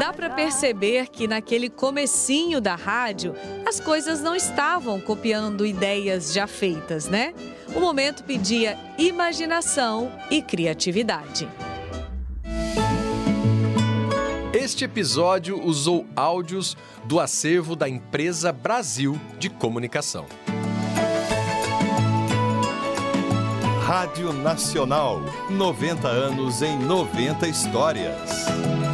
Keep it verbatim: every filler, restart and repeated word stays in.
Dá para perceber que naquele comecinho da rádio, as coisas não estavam copiando ideias já feitas, né? O momento pedia imaginação e criatividade. Este episódio usou áudios do acervo da Empresa Brasil de Comunicação. Rádio Nacional, noventa anos em noventa histórias.